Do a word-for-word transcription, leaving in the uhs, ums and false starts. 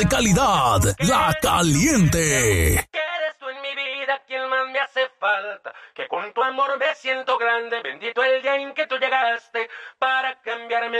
de calidad, La Caliente. Eres tú en mi vida quien más me hace falta, que con tu amor me siento grande, bendito el día en que tú llegaste para cambiarme